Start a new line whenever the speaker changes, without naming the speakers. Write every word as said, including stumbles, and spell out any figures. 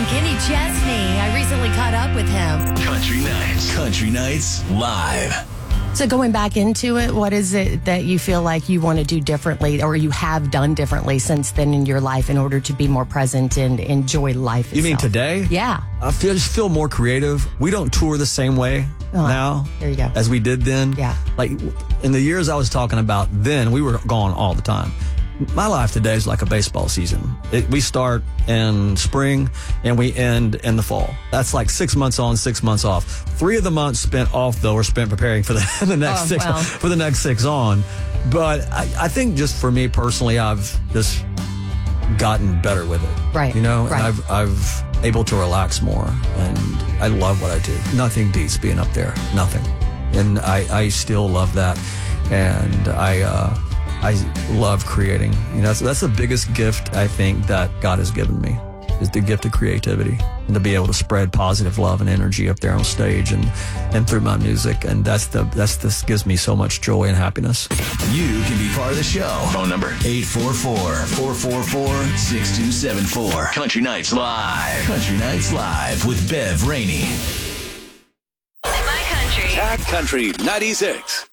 Kenny Chesney. I recently caught up with him.
Country Nights. Country Nights Live.
So going back into it, what is it that you feel like you want to do differently or you have done differently since then in your life in order to be more present and enjoy life itself?
You mean today?
Yeah.
I feel, just feel more creative. We don't tour the same way
Oh,
now
there you go.
as we did then.
Yeah.
Like in the years I was talking about then, we were gone all the time. My life today is like a baseball season. It, we start in spring and we end in the fall. That's like six months on, six months off. Three of the months spent off though, are spent preparing for the, the next
Oh,
six
well.
for the next six on. But I, I think just for me personally, I've just gotten better with it.
Right.
You know,
right.
and I've I've able to relax more, and I love what I do. Nothing beats being up there. Nothing. And I, I still love that. And I uh, I love creating. You know, that's, that's the biggest gift I think that God has given me, is the gift of creativity and to be able to spread positive love and energy up there on stage and, and through my music. And that's the that's this gives me so much joy and happiness.
You can be part of the show. Phone number eight four four, four four four, six two seven four. Country Nights Live. Country Nights Live with Bev Rainey.
My country.
Cat Country ninety-six.